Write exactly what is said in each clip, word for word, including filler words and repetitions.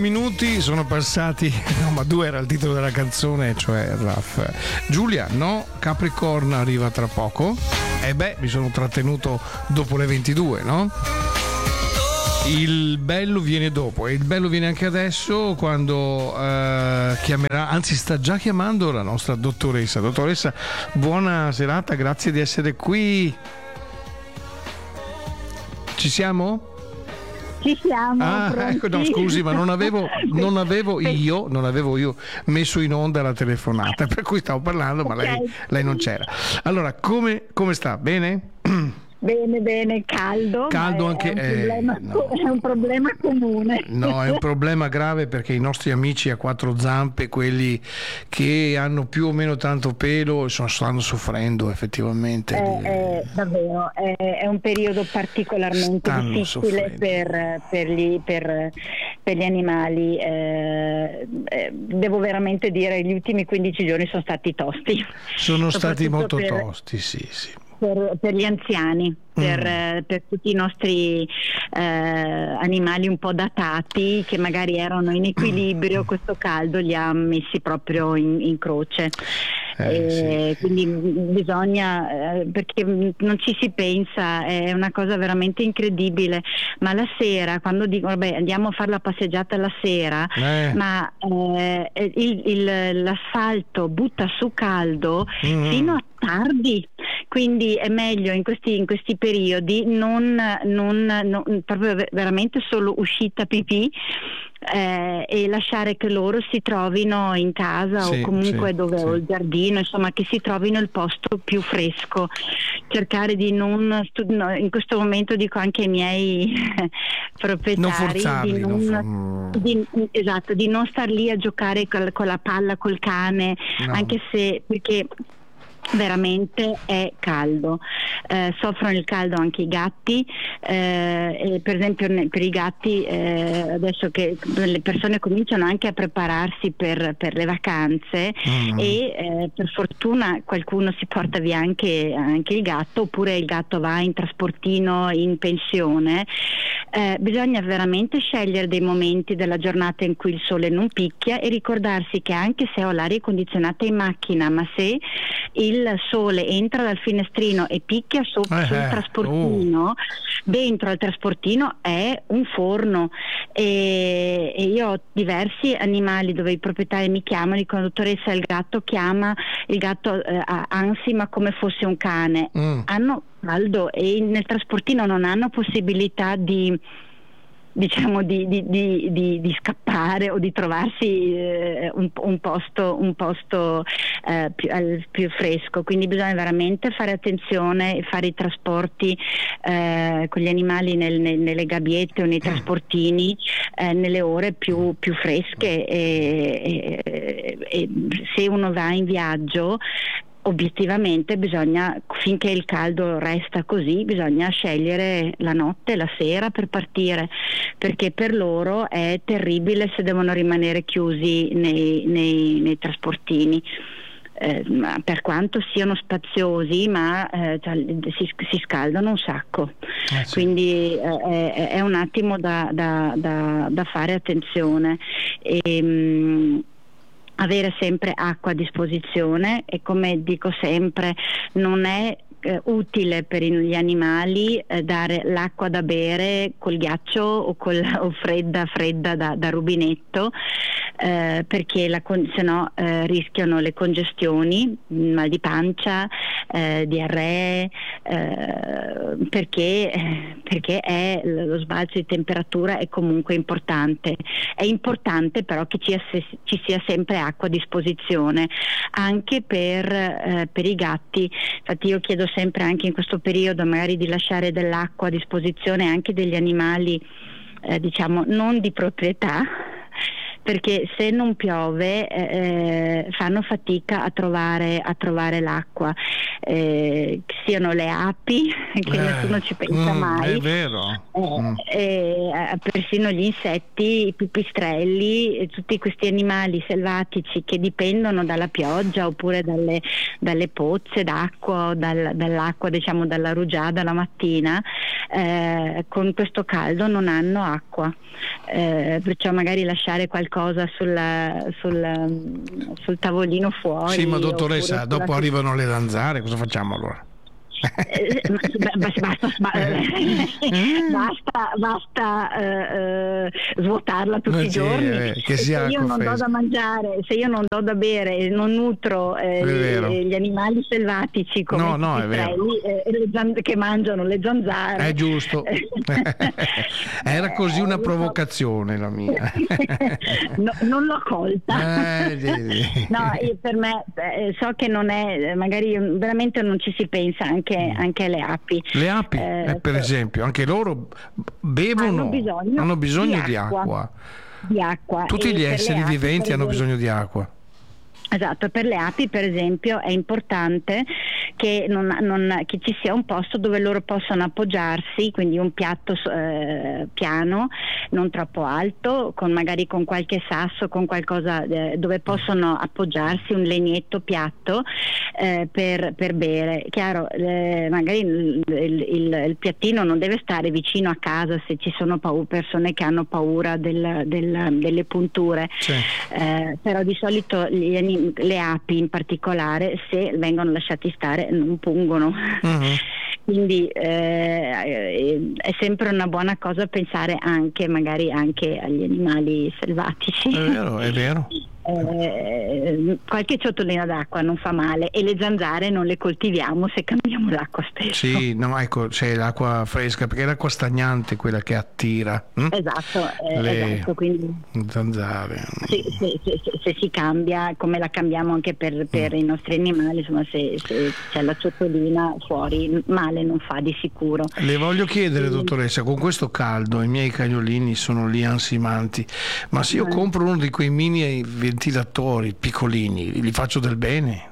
minuti sono passati, no, ma due era il titolo della canzone, cioè R A F. Giulia, no, Capricorn arriva tra poco. E beh, mi sono trattenuto dopo le ventidue, no? Il bello viene dopo e il bello viene anche adesso quando eh, chiamerà, anzi sta già chiamando la nostra dottoressa. Dottoressa, buona serata, grazie di essere qui. Ci siamo? Ci siamo. Ah, pronti? ecco, no, scusi, ma non avevo, non avevo io, non avevo io messo in onda la telefonata, per cui stavo parlando, ma okay. lei, lei non c'era. Allora, come, come sta? Bene? Bene, bene, caldo. Caldo è, anche. È un, problema, eh, no. è un problema comune. No, è un problema grave perché i nostri amici a quattro zampe, quelli che hanno più o meno tanto pelo, sono, stanno soffrendo effettivamente. È, è, davvero, è, è un periodo particolarmente Stanno difficile per, per, gli, per, per gli animali. Eh, eh, devo veramente dire che gli ultimi quindici giorni sono stati tosti. Sono stati molto per... tosti, sì, sì. Per, per gli anziani, per, mm. eh, per tutti i nostri eh, animali un po' datati che magari erano in equilibrio, questo caldo li ha messi proprio in, in croce. Eh, eh, sì. Quindi bisogna, eh, perché non ci si pensa, è una cosa veramente incredibile, ma la sera quando dico vabbè andiamo a fare la passeggiata la sera, eh. ma eh, il, il, l'asfalto butta su caldo mm. fino a tardi, quindi è meglio in questi, in questi periodi non, non, non proprio veramente solo uscita pipì eh, e lasciare che loro si trovino in casa sì, o comunque sì, dove sì. ho il giardino, insomma che si trovino il posto più fresco, cercare di non stud- no, in questo momento dico anche ai miei proprietari non forzarli, di non, non for... di, esatto, di non star lì a giocare col, con la palla col cane, no. anche se perché veramente è caldo, eh, soffrono il caldo anche i gatti, eh, e per esempio per i gatti eh, adesso che le persone cominciano anche a prepararsi per, per le vacanze mm. e eh, per fortuna qualcuno si porta via anche, anche il gatto, oppure il gatto va in trasportino in pensione, eh, bisogna veramente scegliere dei momenti della giornata in cui il sole non picchia e ricordarsi che anche se ho l'aria condizionata in macchina, ma se il sole entra dal finestrino e picchia sopra eh, sul eh. trasportino, uh. dentro al trasportino è un forno e, e io ho diversi animali dove i proprietari mi chiamano, dicono dottoressa il gatto chiama, il gatto eh, ha ansima come fosse un cane, mm. hanno caldo e nel trasportino non hanno possibilità di diciamo di, di, di, di, di scappare o di trovarsi eh, un, un posto, un posto eh, più, al, più fresco, quindi bisogna veramente fare attenzione e fare i trasporti eh, con gli animali nel, nel, nelle gabbiette o nei trasportini eh, nelle ore più, più fresche e, e, e se uno va in viaggio obiettivamente bisogna, finché il caldo resta così, bisogna scegliere la notte, la sera per partire, perché per loro è terribile se devono rimanere chiusi nei, nei, nei trasportini. Eh, per quanto siano spaziosi, ma eh, si, si scaldano un sacco, eh sì. Quindi eh, è, è un attimo da, da, da, da fare attenzione. E, mh, avere sempre acqua a disposizione e come dico sempre non è eh, utile per gli animali eh, dare l'acqua da bere col ghiaccio o, col, o fredda fredda da, da rubinetto eh, perché la, se no eh, rischiano le congestioni, mal di pancia, eh, diarree eh, perché, perché è, lo sbalzo di temperatura è comunque importante. È importante però che ci, ci sia sempre acqua a disposizione anche per, eh, per i gatti. Infatti io chiedo sempre anche in questo periodo magari di lasciare dell'acqua a disposizione anche degli animali eh, diciamo non di proprietà, perché se non piove eh, fanno fatica a trovare, a trovare l'acqua, eh, siano le api che eh, nessuno ci pensa mm, mai, è vero. eh, mm. eh, persino gli insetti, i pipistrelli, e tutti questi animali selvatici che dipendono dalla pioggia oppure dalle, dalle pozze d'acqua o dal, dall'acqua diciamo dalla rugiada la mattina, eh, con questo caldo non hanno acqua. eh, perciò magari lasciare qualcosa sulla, sul, sul tavolino fuori. Sì, ma dottoressa, sulla... dopo arrivano le zanzare, cosa facciamo allora? Eh, basta, basta, basta eh, svuotarla tutti non i giorni. Eh, che se io non do da mangiare, se io non do da bere, non nutro eh, gli, gli animali selvatici come no, no, i pipistrelli eh, le zanz- che mangiano le zanzare. È giusto. Era così una provocazione la mia. No, non l'ho colta. Eh, sì. No, io, per me eh, so che non è, magari veramente non ci si pensa anche anche le api. Le api, eh, eh, per esempio, anche loro bevono, hanno bisogno, hanno bisogno di, di, acqua, acqua. di acqua. Tutti E gli esseri api, viventi hanno esempio, bisogno di acqua. Esatto, per le api per esempio è importante che, non, non, che ci sia un posto dove loro possano appoggiarsi, quindi un piatto eh, piano, non troppo alto, con magari con qualche sasso, con qualcosa eh, dove possono appoggiarsi, un legnetto piatto eh, per, per bere. Chiaro, eh, magari il, il, il piattino non deve stare vicino a casa se ci sono paura, persone che hanno paura del, del, delle punture, Sì. eh, però di solito gli animali, le api in particolare, se vengono lasciati stare non pungono. Uh-huh. Quindi eh, è sempre una buona cosa pensare anche magari anche agli animali selvatici. È vero, è vero. Eh, qualche ciotolina d'acqua non fa male, e le zanzare non le coltiviamo se cambiamo l'acqua spesso. Sì, no, ecco, c'è l'acqua fresca, perché è l'acqua stagnante quella che attira. Hm? Esatto, eh, le esatto, quindi zanzare. se, se, se, se si cambia, come la cambiamo anche per, per mm. i nostri animali, insomma, se, se c'è la ciotolina fuori, male non fa di sicuro. Le voglio chiedere, dottoressa, con questo caldo i miei cagnolini sono lì ansimanti, ma se io compro uno di quei mini ventilatori piccolini, li faccio del bene?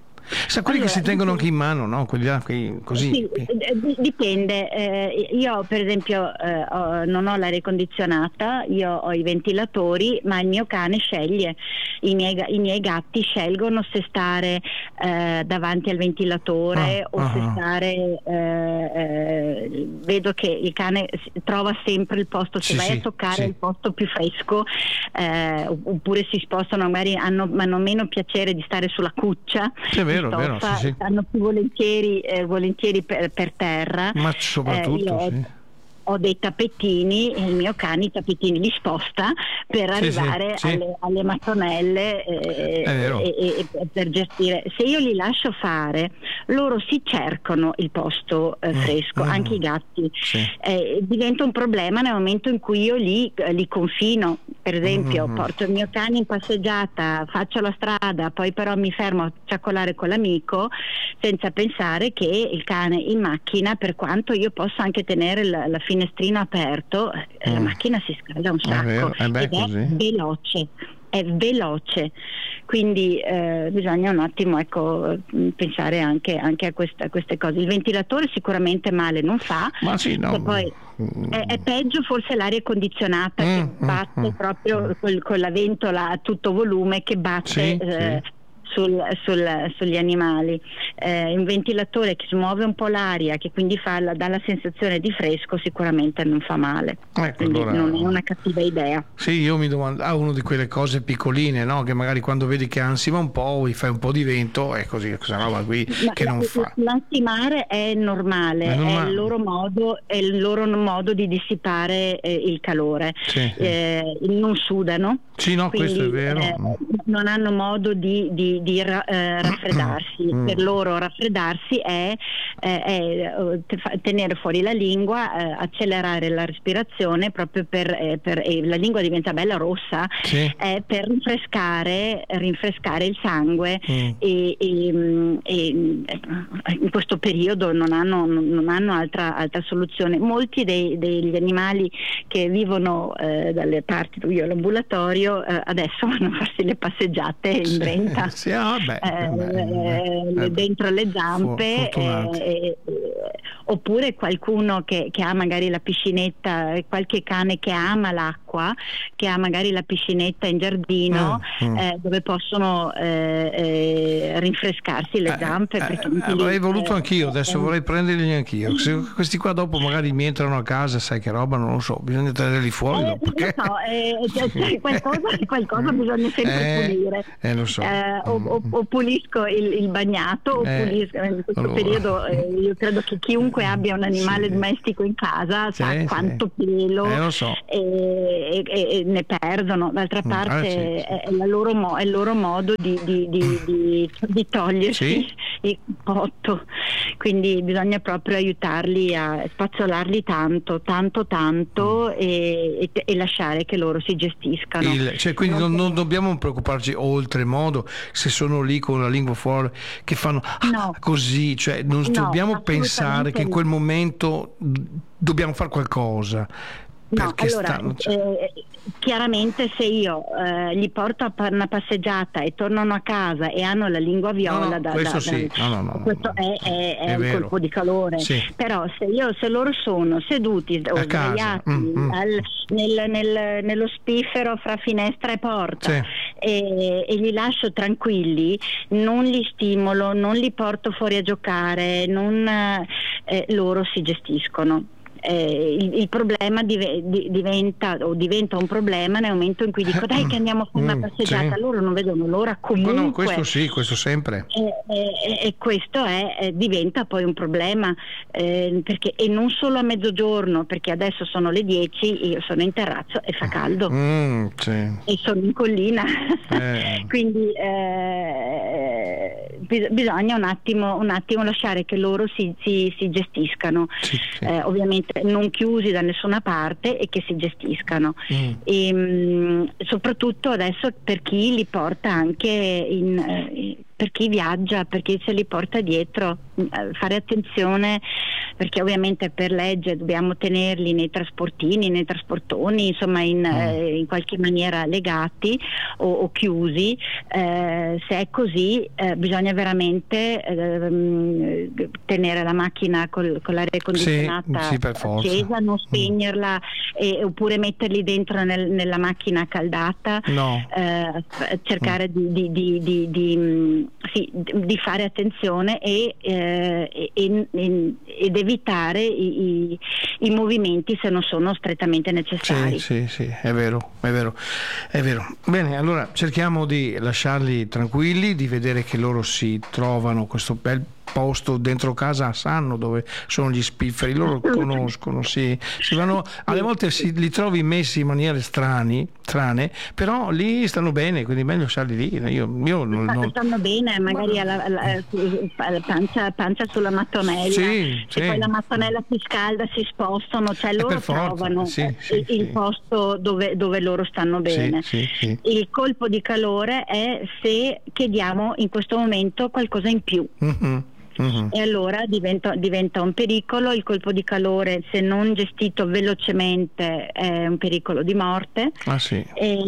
Sa, quelli allora, che si tengono anche in mano, no? Quelli là, quelli così. Sì, dipende. Eh, io per esempio eh, ho, non ho l'aria condizionata, io ho i ventilatori, ma il mio cane sceglie, i miei, i miei gatti scelgono se stare eh, davanti al ventilatore ah, o uh-huh. se stare eh, eh, vedo che il cane trova sempre il posto, se sì, vai sì, a toccare sì. il posto più fresco, eh, oppure si spostano, magari hanno, hanno meno piacere di stare sulla cuccia. È vero. Vero, vero, sì, sì. Stanno più volentieri, eh, volentieri per, per terra. Ma soprattutto eh, sì. Ho dei tappetini, il mio cane i tappetini li sposta per sì, arrivare sì, alle, sì. alle mattonelle eh, e, e, e per gestire. Se io li lascio fare, loro si cercano il posto eh, fresco, mm, anche mm, i gatti. Sì. Eh, diventa un problema nel momento in cui io li, li confino. Per esempio, mm-hmm. porto il mio cane in passeggiata, faccio la strada, poi però mi fermo a ciaccolare con l'amico, senza pensare che il cane in macchina, per quanto io possa anche tenere la, la finestrino aperto, mm. la macchina si scalda un sacco. È vero, eh beh, ed è così. veloce, è veloce. Quindi eh, bisogna un attimo ecco, pensare anche, anche a, questa, a queste cose. Il ventilatore sicuramente male non fa, ma sì, no. poi è, è peggio forse l'aria condizionata mm, che batte mm, proprio mm. Col, con la ventola a tutto volume che batte sì, eh, sì. Sul, sul, sugli animali. Eh, un ventilatore che smuove un po' l'aria, che quindi fa la, dà la sensazione di fresco, sicuramente non fa male. Ecco, quindi allora, non è una cattiva idea. Sì, io mi domando, ah, uno di quelle cose piccoline, no? Che magari quando vedi che ansima un po', gli fai un po' di vento, è così, questa roba qui ma che la, non fa. L'ansimare è normale, è, normale. È, il loro modo, è il loro modo di dissipare eh, il calore. Sì, sì. Eh, non sudano. Sì, no, quindi, questo è vero. Eh, non hanno modo di, di di eh, raffreddarsi. Mm. Per loro raffreddarsi è, eh, è tenere fuori la lingua, eh, accelerare la respirazione proprio per, eh, per eh, la lingua diventa bella rossa, sì. eh, per rinfrescare, rinfrescare il sangue mm. e, e, e in questo periodo non hanno, non hanno altra, altra soluzione. Molti dei, degli animali che vivono eh, dalle parti dove io ho l'ambulatorio eh, adesso vanno a farsi le passeggiate in Brenta. Sì. Ah, beh, eh, eh, dentro le zampe eh, eh, oppure qualcuno che, che ha magari la piscinetta, qualche cane che ama l'acqua acqua, che ha magari la piscinetta in giardino, mm, mm. Eh, dove possono eh, eh, rinfrescarsi le zampe. Eh, perché eh, avrei voluto eh, anch'io, adesso eh, vorrei prenderli anch'io. Se questi qua dopo magari mi entrano a casa, sai che roba, non lo so, bisogna tenerli fuori. Eh, dopo, perché... lo so, eh, cioè, cioè, qualcosa, qualcosa bisogna sempre eh, pulire. Eh, lo so. Eh, o, o, o pulisco il, il bagnato, o eh, pulisco in questo allora. periodo. Eh, io credo che chiunque abbia un animale sì. domestico in casa sa sì, quanto sì. pelo eh, lo so. e, e, e ne perdono. D'altra parte ah, sì, sì. È, è, la loro mo- è il loro modo di, di, di, di, di togliersi sì. il potto, quindi bisogna proprio aiutarli a spazzolarli tanto, tanto, tanto mm. e, e, e lasciare che loro si gestiscano. Il, cioè, quindi non, non dobbiamo preoccuparci oltremodo se sono lì con la lingua fuori che fanno no. ah, così, cioè non no, dobbiamo pensare che in quel momento dobbiamo fare qualcosa. No, allora, stanno, cioè... eh, chiaramente se io eh, gli porto a una passeggiata e tornano a casa e hanno la lingua viola, no, no, da, questo da, sì. da, no, no, no, questo no, è, è, è, è un vero. colpo di calore, sì. Però se io se loro sono seduti o sdraiati mm, mm. al, nel, nel, nello spiffero fra finestra e porta sì. e, e li lascio tranquilli, non li stimolo, non li porto fuori a giocare, non, eh, loro si gestiscono. Eh, il, il problema dive, di, diventa o diventa un problema nel momento in cui dico dai che andiamo a fare una passeggiata, sì. Loro non vedono l'ora comunque. No, no, questo sì, questo sempre. E, e, e questo è, eh, diventa poi un problema eh, perché, e non solo a mezzogiorno, perché adesso sono le dieci, io sono in terrazzo e fa caldo mm, sì. e sono in collina eh. quindi eh, bis- bisogna un attimo, un attimo lasciare che loro si, si, si gestiscano, sì, sì. Eh, ovviamente non chiusi da nessuna parte e che si gestiscano mm. e, mh, soprattutto adesso per chi li porta anche in, eh, per chi viaggia, per chi se li porta dietro, eh, fare attenzione perché ovviamente per legge dobbiamo tenerli nei trasportini, nei trasportoni, insomma in, mm. eh, in qualche maniera legati o, o chiusi. Eh, se è così eh, bisogna veramente eh, tenere la macchina col, con l'aria condizionata sì, sì, per forza. accesa, non spegnerla mm. e, oppure metterli dentro nel, nella macchina caldata, no. eh, cercare mm. di, di, di, di, di, sì, di fare attenzione e, eh, e, e, ed evitare i, i, i movimenti se non sono strettamente necessari. Sì, sì, sì, è vero, è vero, è vero. Bene, allora cerchiamo di lasciarli tranquilli, di vedere che loro si trovano questo bel posto dentro casa, sanno dove sono gli spifferi, loro conoscono, sì, si vanno, alle volte si, li trovi messi in maniere strani, strane, però lì stanno bene, quindi è meglio lasciarli lì. Io, io non, non... stanno bene, magari alla, alla, alla pancia, pancia sulla mattonella, sì, e sì. poi la mattonella si scalda, si spostano, cioè loro trovano sì, sì, il sì. posto dove, dove loro stanno bene. Sì, sì, sì. Il colpo di calore è se chiediamo in questo momento qualcosa in più. Mm-hmm. Mm-hmm. E allora diventa, diventa un pericolo. Il colpo di calore, se non gestito velocemente, è un pericolo di morte. Ah, sì.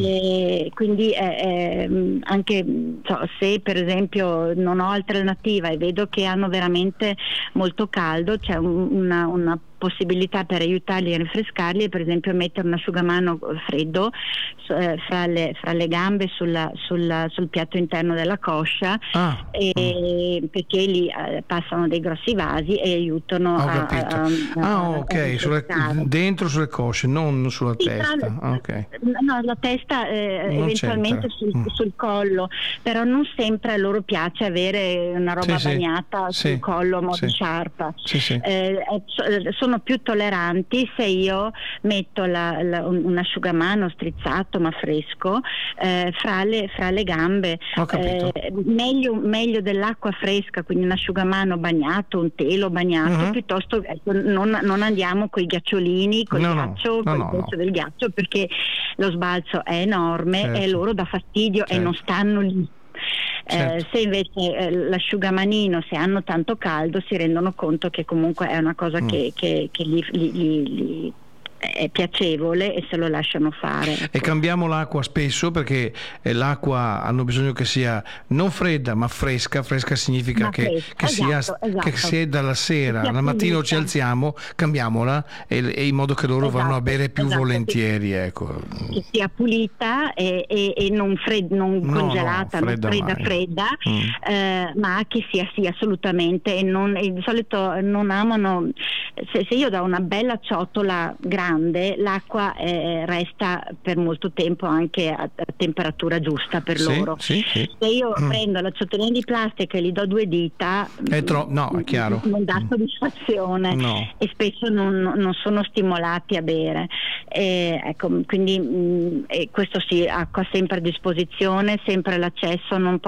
E quindi è, è, anche so, se per esempio non ho alternativa e vedo che hanno veramente molto caldo, c'è un, una, una possibilità per aiutarli a rinfrescarli, per esempio mettere un asciugamano freddo eh, fra, le, fra le gambe sulla, sulla, sul piatto interno della coscia, ah. e, mm. perché lì eh, passano dei grossi vasi e aiutano Ho a, capito. a, a, ah ok, sulle, dentro sulle cosce, non sulla sì, testa. Tra, ah, okay. No, la testa eh, eventualmente sul, mm. sul collo, però non sempre a loro piace avere una roba sì, bagnata sì. sul collo a modo sì. sciarpa. Sì, sì. Eh, sono più tolleranti se io metto la, la, un, un asciugamano strizzato ma fresco eh, fra, le, fra le gambe. Ho capito. Eh, meglio, meglio dell'acqua fresca, quindi un asciugamano bagnato, un telo bagnato, uh-huh. piuttosto ecco, non, non andiamo con i ghiacciolini, con no, il ghiaccio, no, con no, il pezzo no. del ghiaccio, perché lo sbalzo è enorme, certo. e loro dà fastidio, certo. e non stanno lì. Certo. Eh, se invece eh, l'asciugamanino, se hanno tanto caldo, si rendono conto che comunque è una cosa mm. che, che, che li, li, li, è piacevole e se lo lasciano fare. E cambiamo l'acqua spesso, perché eh, l'acqua hanno bisogno che sia non fredda ma fresca. Fresca significa Ma che, fresca, che sia, esatto, esatto. che sia dalla sera, Che sia al mattino pulita. ci alziamo, cambiamola e, e in modo che loro Esatto, vanno a bere più esatto, volentieri, ecco. Che sia pulita e, e, e non, fred, non No, congelata, no, non fredda fredda mai. fredda, Mm. eh, ma che sia sì assolutamente, e, non, e di solito non amano, se, se io do una bella ciotola grande, l'acqua eh, resta per molto tempo anche a, a temperatura giusta per Sì, loro. sì, sì. Se io Mm. prendo la ciotolina di plastica e gli do due dita, È tro- no, è chiaro. non dà soddisfazione No. e spesso non, non sono stimolati a bere. E, ecco, quindi mh, e questo sì, acqua sempre a disposizione, sempre l'accesso, non